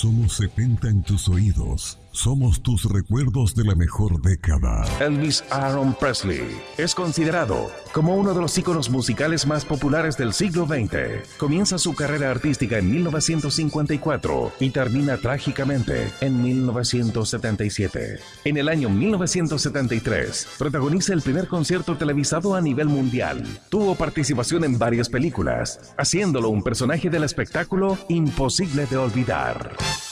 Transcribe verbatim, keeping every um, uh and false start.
Somos setenta en tus oídos. Somos tus recuerdos de la mejor década. Elvis Aaron Presley es considerado como uno de los íconos musicales más populares del siglo veinte. Comienza su carrera artística en mil novecientos cincuenta y cuatro y termina trágicamente en mil novecientos setenta y siete. En el año mil novecientos setenta y tres, protagoniza el primer concierto televisado a nivel mundial. Tuvo participación en varias películas, haciéndolo un personaje del espectáculo imposible de olvidar.